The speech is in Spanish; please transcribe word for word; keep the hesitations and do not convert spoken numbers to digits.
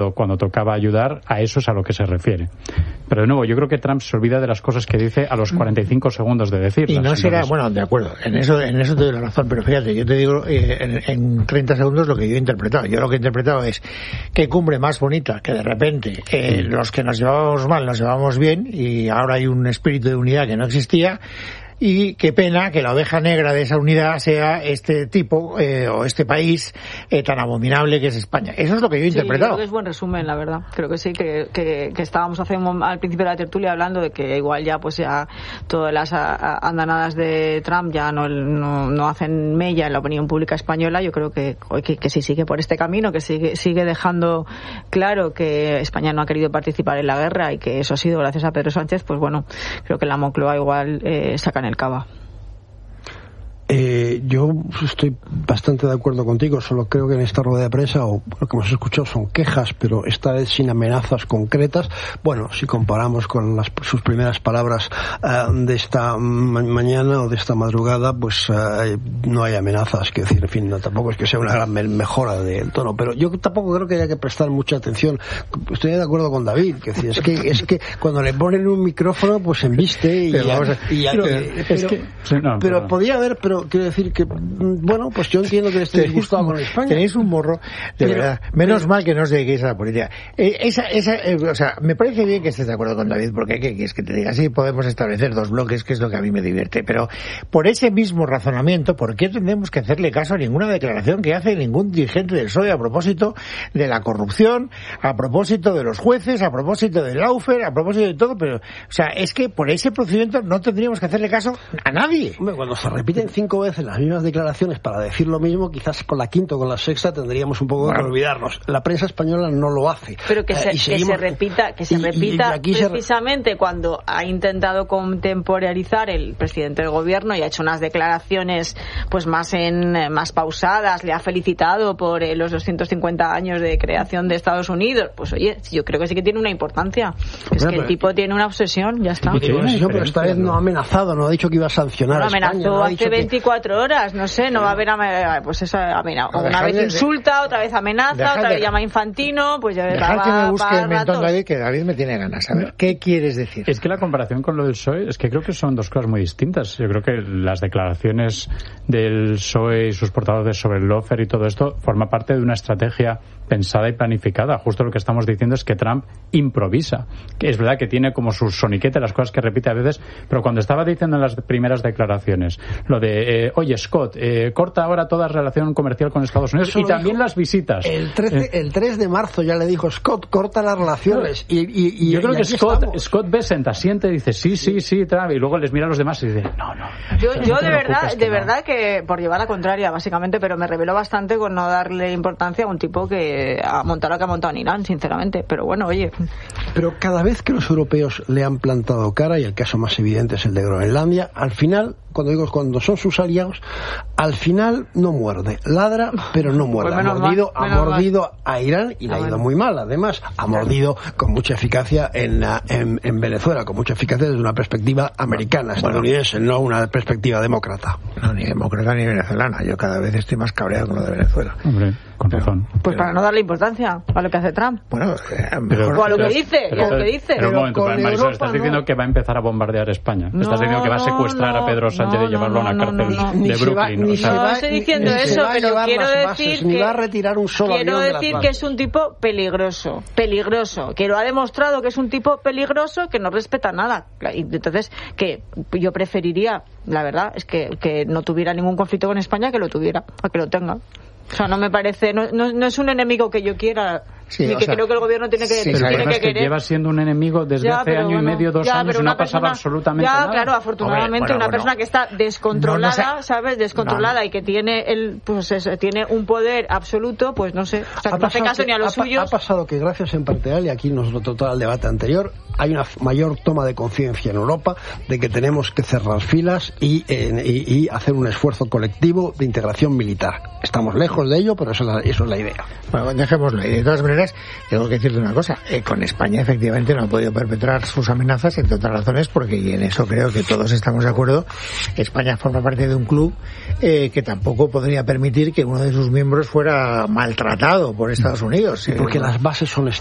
cuando tocaba ayudar, a eso es a lo que se refiere. Pero de nuevo, yo creo que Trump se olvida de las cosas que dice a los cuarenta y cinco segundos de decirlas. Y no será, Entonces, bueno, de acuerdo, en eso en eso te doy la razón, pero fíjate, yo te digo eh, en, en treinta segundos lo que yo he interpretado. Yo lo que he interpretado es qué cumbre más bonita, que de repente eh, los que nos llevábamos mal nos llevábamos bien y ahora hay un espíritu de unidad que no existía. Y qué pena que la oveja negra de esa unidad sea este tipo eh, o este país eh, tan abominable que es España. Eso es lo que yo he sí, interpretado. Creo que es buen resumen, la verdad. Creo que sí, que, que, que estábamos hace un, al principio de la tertulia hablando de que igual ya pues ya todas las a, a, andanadas de Trump ya no, no, no hacen mella en la opinión pública española. Yo creo que, que, que si sigue por este camino, que sigue, sigue dejando claro que España no ha querido participar en la guerra y que eso ha sido gracias a Pedro Sánchez, pues bueno, creo que la Moncloa igual eh, sacan el cava. Eh, yo estoy bastante de acuerdo contigo, solo creo que en esta rueda de prensa, o lo que hemos escuchado son quejas, pero esta vez sin amenazas concretas. Bueno, si comparamos con las, sus primeras palabras uh, de esta ma- mañana o de esta madrugada, pues uh, no hay amenazas, que decir, en fin, no, tampoco es que sea una gran me- mejora del tono, pero yo tampoco creo que haya que prestar mucha atención. Estoy de acuerdo con David, que decir, es que es que cuando le ponen un micrófono, pues embiste y, pero, ya, vamos a, y ya, pero, pero, es que, sí, no, pero pero podría haber, pero quiero decir que, bueno, pues yo entiendo que estéis disgustado con España. Tenéis un morro, de pero, verdad. Menos pero, mal que no os dediquéis a la política. Eh, esa, esa, eh, o sea, me parece bien que estés de acuerdo con David, porque ¿qué quieres que te diga? Sí, podemos establecer dos bloques, que es lo que a mí me divierte. Pero por ese mismo razonamiento, ¿por qué tendremos que hacerle caso a ninguna declaración que hace ningún dirigente del P S O E a propósito de la corrupción, a propósito de los jueces, a propósito del Lawfare, a propósito de todo? Pero, o sea, es que por ese procedimiento no tendríamos que hacerle caso a nadie. Hombre, cuando se repiten cinco veces las mismas declaraciones para decir lo mismo, quizás con la quinta o con la sexta tendríamos un poco bueno. que olvidarnos. La prensa española no lo hace. Pero que, eh, se, seguimos... que se repita, que se y, repita y, y precisamente se... cuando ha intentado contemporaneizar el presidente del gobierno y ha hecho unas declaraciones pues más en más pausadas, le ha felicitado por eh, los doscientos cincuenta años de creación de Estados Unidos. Pues oye, yo creo que sí que tiene una importancia. Es bueno, que el tipo tiene una obsesión, ya está. Tiene una obsesión, pero esta vez no ha amenazado, no ha dicho que iba a sancionar no, a España. Amenazó no ha hace dicho veinticuatro que... horas, no sé, no va a haber amenaza, pues esa amenaza. Una vez insulta, otra vez amenaza, otra vez llama infantino, pues ya dejar va, que me busque el mentón ratos. David, que David me tiene ganas. A ver, ¿qué quieres decir? Es que la comparación con lo del P S O E, es que creo que son dos cosas muy distintas. Yo creo que las declaraciones del P S O E y sus portavoces sobre el lawfare y todo esto forma parte de una estrategia pensada y planificada. Justo lo que estamos diciendo es que Trump improvisa. Que es verdad que tiene como su soniquete las cosas que repite a veces, pero cuando estaba diciendo en las primeras declaraciones lo de, eh, oye, Scott, eh, corta ahora toda relación comercial con Estados Unidos. Eso y también las visitas. El, trece, eh. el tres de marzo ya le dijo Scott, corta las relaciones. Y, y, y, yo creo y que Scott, estamos. Scott Bessent asiente y dice sí, sí, sí, Trump, y luego les mira a los demás y dice no, no. Yo, yo no de verdad, de no. verdad que, por llevar la contraria, básicamente, pero me reveló bastante con no darle importancia a un tipo que ha montado lo que ha montado en Irán, sinceramente. Pero bueno, oye. Pero cada vez que los europeos le han plantado cara, y el caso más evidente es el de Groenlandia, al final, cuando digo cuando son sus aliados, al final no muerde, ladra, pero no muerde. Pues ha mordido, mal, ha mordido mal. a Irán y le ha ido muy mal. Además, ha mordido con mucha eficacia en, en, en Venezuela, con mucha eficacia desde una perspectiva americana, estadounidense, no una perspectiva demócrata. No, ni demócrata ni venezolana. Yo cada vez estoy más cabreado con lo de Venezuela. Hombre, con razón. Pues pero, para no darle importancia a lo que hace Trump. Bueno, eh, mejor, o a lo que dice, pero, o lo que dice. Pero un momento, pero Marisol, Europa, estás no. diciendo que va a empezar a bombardear España. No, estás diciendo que va a secuestrar no, a Pedro Sánchez no, y llevarlo no, a una no, cárcel no, no, de ni Brooklyn. Va, o sea, no estoy diciendo ni eso, pero quiero decir bases, que ni va a retirar un solo quiero avión decir de que es un tipo peligroso, peligroso, que lo ha demostrado que es un tipo peligroso, que no respeta nada. Entonces, que yo preferiría, la verdad, es que, que no tuviera ningún conflicto con España, que lo tuviera, a que lo tenga. O sea, no me parece, no, no, no es un enemigo que yo quiera, sí, ni que sea, creo que el gobierno tiene que, sí, tiene pero que es querer. Que lleva siendo un enemigo desde ya, hace año bueno, y medio, dos ya, años y no ha pasado persona, absolutamente ya, nada. Ya, claro, afortunadamente Hombre, bueno, una bueno. persona que está descontrolada, no, no sé. ¿sabes? Descontrolada no. y que tiene el, pues eso, tiene un poder absoluto, pues no sé, o sea, que no hace caso ni a los ha, suyos. Ha pasado que gracias en parte a él, y aquí nos lo trató el debate anterior, hay una mayor toma de conciencia en Europa de que tenemos que cerrar filas y, eh, y, y hacer un esfuerzo colectivo de integración militar. Estamos lejos de ello, pero eso es la, eso es la idea. Bueno, dejémoslo. Y de todas maneras, maneras, tengo que decirte una cosa, eh, con España efectivamente no ha podido perpetrar sus amenazas, entre otras razones, porque y en eso creo que todos estamos de acuerdo, España forma parte de un club eh, que tampoco podría permitir que uno de sus miembros fuera maltratado por Estados Unidos. Porque eh, las bases son